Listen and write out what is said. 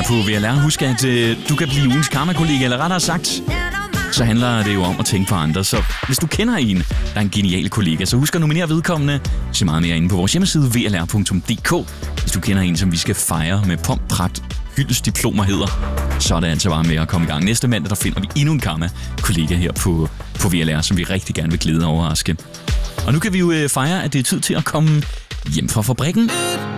på VLR. Husk, at du kan blive ugens karma-kollega, eller rettere sagt, så handler det jo om at tænke på andre. Så hvis du kender en, der er en genial kollega, så husk at nominere vedkommende. Se meget mere inde på vores hjemmeside, vlr.dk. Hvis du kender en, som vi skal fejre med pomp, pragt, hyldestdiplomer hedder, så er det altså bare med at komme i gang. Næste mandag, der finder vi endnu en karma-kollega her på VLR, som vi rigtig gerne vil glæde og overraske. Og nu kan vi jo fejre, at det er tid til at komme hjem fra fabrikken.